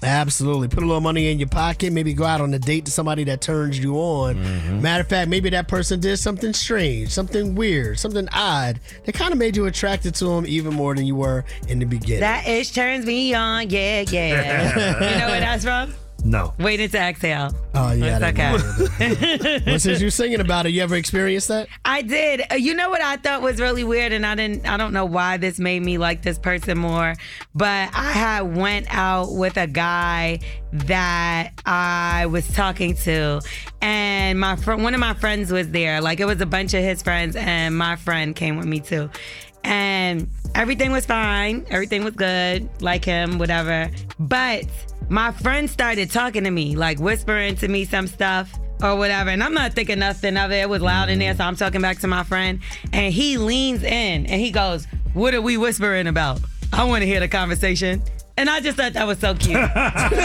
Absolutely. Put a little money in your pocket. Maybe go out on a date to somebody that turns you on. Matter of fact, maybe that person did something strange, something weird, something odd that kind of made you attracted to them even more than you were in the beginning. That ish turns me on. Yeah. You know where that's from? No. Waiting to exhale. Oh, yeah. It's okay. Well, since you're singing about it, you ever experienced that? I did. You know what I thought was really weird, and I don't know why this made me like this person more, but I had went out with a guy that I was talking to, and one of my friends was there. Like, it was a bunch of his friends, and my friend came with me too. And everything was fine. Everything was good, like him, whatever. But my friend started talking to me, like whispering to me some stuff or whatever. And I'm not thinking nothing of it. It was loud in there, so I'm talking back to my friend. And he leans in and he goes, "What are we whispering about? I want to hear the conversation." And I just thought that was so cute. I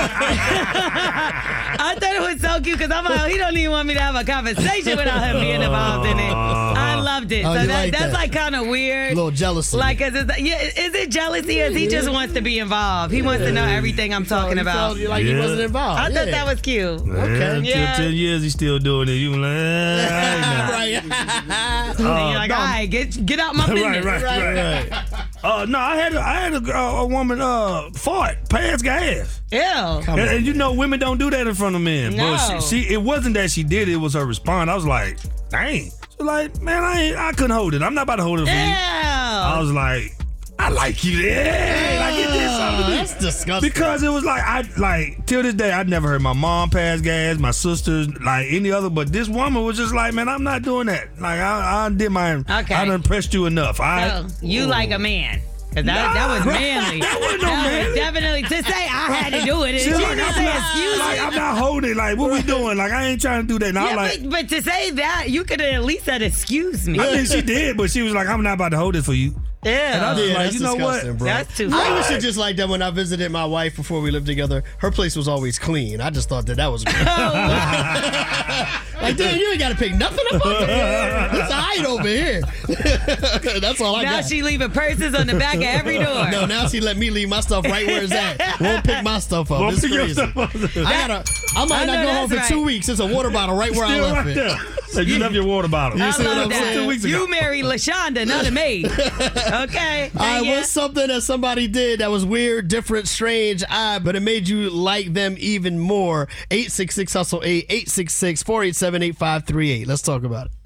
thought it was so cute because I'm like, he don't even want me to have a conversation without him being involved in it. I loved it. Oh, So that's that's like kind of weird. A little jealousy. Like, is it jealousy, or he just wants to be involved? He wants to know everything I'm talking about. You like he wasn't involved. I thought that was cute. Okay. Yeah. 10 years he's still doing it. You like, Right. And you're like, all right, get out my business. Right. No, I had a woman fart, pants gas. Ew. And you know, women don't do that in front of men. No. But she it wasn't that she did it was her response. I was like, dang. She like, man, I couldn't hold it. I'm not about to hold it for you. I was like, I like you. Yeah, like you did something to me. That's disgusting. Because it was like till this day, I'd never heard my mom pass gas, my sisters, like any other. But this woman was just like, man, I'm not doing that. Like I did mine. Okay. I done pressed you enough. So you like a man. Cause that was manly. That wasn't no That manly. was definitely to say I had to do it. And she Like, didn't say excuse like, me. I'm not holding it. Like, what we doing? Like, I ain't trying to do that. And I Yeah, was like, but to say that, you could have at least said excuse me. I think she did, but she was like, I'm not about to hold it for you. And I was Yeah. like, that's you know what? disgusting, bro. That's too I far. used to just like that when I visited my wife before we lived together. Her place was always clean. I just thought that was great. Like, damn, you ain't got to pick nothing up on here. It's all right over here. That's all I Now got. she leaving purses on the back of every door. No, now she let me leave my stuff right where it's at. Won't pick my stuff up. Won't It's pick your crazy. stuff up. I might I not know go home for that's 2 right. weeks. There's a water bottle right where I Still left right it. there. So you left your water bottle. I see what love I'm that. saying? 2 weeks ago. You married LaShonda, not a maid. Okay. All right, Thank you. what's something that somebody did that was weird, different, strange, odd, but it made you like them even more? 866-HUSTLE-8, 866-487-8538. Let's talk about it.